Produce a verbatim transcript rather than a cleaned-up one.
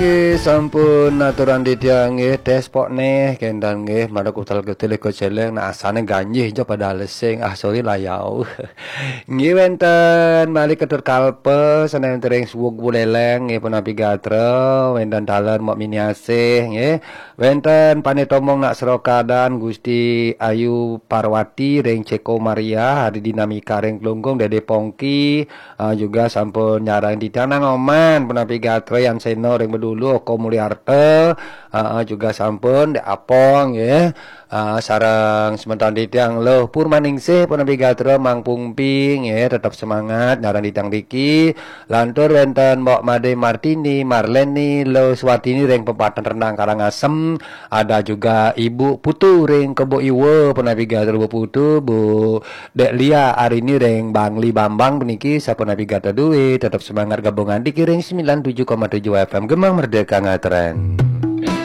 nggih sampun aturan ditya nggih despok neh kendang nggih mara kutal ketil ko celeng nah asane ganjih jo pada lesing ah sorry layau. Nggih wenten malih ketur kalpe senen tering suwug buleleng nggih punapi gatra wenten dalan mok miniase nggih. Wenten panetomong nak serokadan Gusti Ayu Parwati ring Ceko Maria hari dinamika ring Glonggong Dede Pongki uh, juga sampun nyarang ditanang oman punapi gatra yang seno ring bedulu Oko Mulyarte uh, juga sampun de apong ya uh, sarang sementara ditang loh Purmaningsih punapi gatra Mang Pungping ya tetap semangat nyarang ditang diki lantur wenten Mbok Made Martini Marleni lo Swatini ring Pepatan Rendang Karangasem ada juga Ibu Putu ring Kebo Iwo punapi gatra Bu Putu Bu Dek Lia hari ini ring Bangli Bambang peniki sapunapi gatra duit tetap semangat gabungan dikiring sembilan puluh tujuh koma tujuh F M Gemang Merdeka Ngatren.